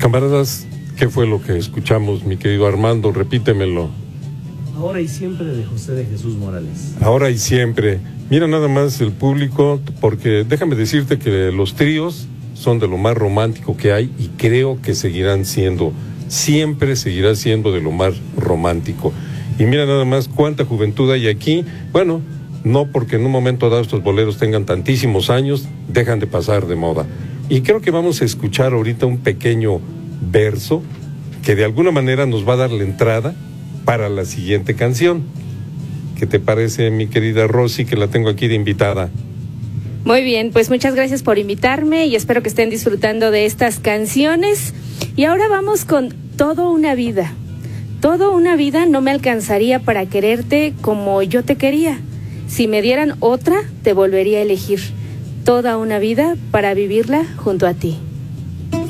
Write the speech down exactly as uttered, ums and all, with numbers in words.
Camaradas, ¿qué fue lo que escuchamos, mi querido Armando? Repítemelo. Ahora y siempre, de José de Jesús Morales. Ahora y siempre. Mira nada más el público, porque déjame decirte que los tríos son de lo más romántico que hay y creo que seguirán siendo, siempre seguirá siendo de lo más romántico. Y mira nada más cuánta juventud hay aquí. Bueno, no porque en un momento dado estos boleros tengan tantísimos años, dejan de pasar de moda. Y creo que vamos a escuchar ahorita un pequeño verso que de alguna manera nos va a dar la entrada para la siguiente canción. ¿Qué te parece, mi querida Rosy, que la tengo aquí de invitada? Muy bien, pues muchas gracias por invitarme y espero que estén disfrutando de estas canciones. Y ahora vamos con Toda una vida. Toda una vida no me alcanzaría para quererte como yo te quería. Si me dieran otra, te volvería a elegir. Toda una vida para vivirla junto a ti.